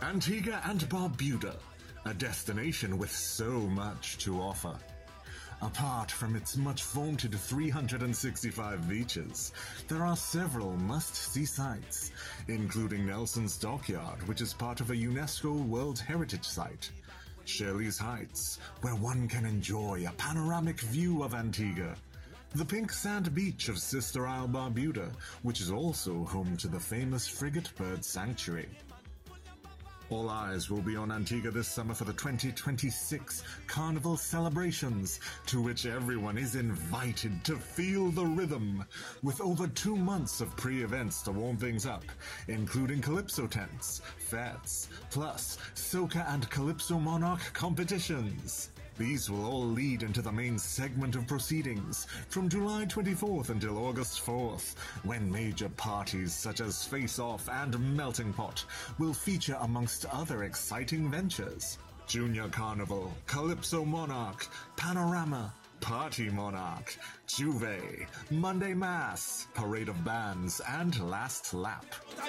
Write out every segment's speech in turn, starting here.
Antigua and Barbuda, a destination with so much to offer. Apart from its much-vaunted 365 beaches, there are several must-see sites, including Nelson's Dockyard, which is part of a UNESCO World Heritage Site, Shirley's Heights, where one can enjoy a panoramic view of Antigua, the pink sand beach of Sister Isle Barbuda, which is also home to the famous Frigate Bird Sanctuary. All eyes will be on Antigua this summer for the 2026 Carnival celebrations, to which everyone is invited to feel the rhythm, with over 2 months of pre-events to warm things up, including Calypso tents, fetes, plus Soca and Calypso Monarch competitions. These will all lead into the main segment of proceedings from July 24th until August 4th, when major parties such as Face Off and Melting Pot will feature amongst other exciting ventures. Junior Carnival, Calypso Monarch, Panorama, Party Monarch, Juve, Monday Mass, Parade of Bands, and Last Lap.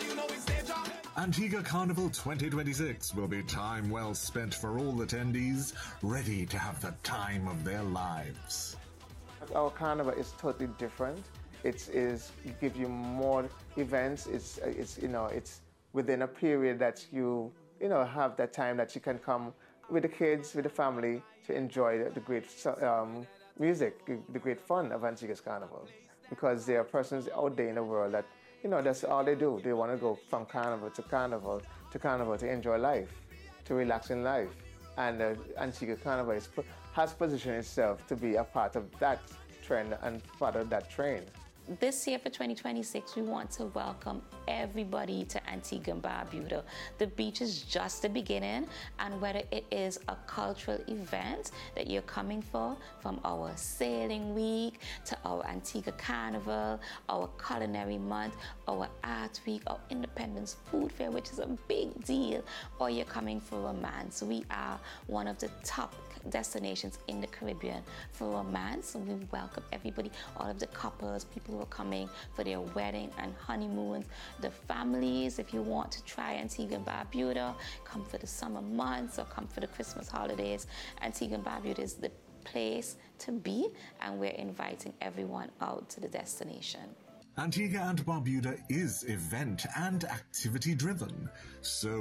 Antigua Carnival 2026 will be time well spent for all attendees, ready to have the time of their lives. Our carnival is totally different. It gives you more events. It's within a period that you have that time that you can come with the kids, with the family, to enjoy the great music, the great fun of Antigua's Carnival. Because there are persons out there in the world that, that's all they do. They want to go from carnival to carnival to carnival to enjoy life, to relax in life. And Antigua Carnival has positioned itself to be a part of that trend and part of that train. This year for 2026, we want to welcome everybody to Antigua and Barbuda. The beach is just the beginning, and whether it is a cultural event that you're coming for, from our sailing week to our Antigua Carnival, our culinary month, our art week, our Independence Food Fair, which is a big deal, or you're coming for romance. We are one of the top destinations in the Caribbean for romance. We welcome everybody, all of the couples, people who are coming for their wedding and honeymoons, the families. If you want to try Antigua and Barbuda, come for the summer months or come for the Christmas holidays. Antigua and Barbuda is the place to be, and we're inviting everyone out to the destination. Antigua and Barbuda is event and activity driven, so